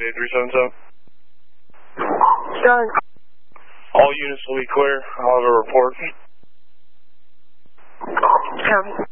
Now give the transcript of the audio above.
8377. Done. All units will be clear. I'll have a report. Copy.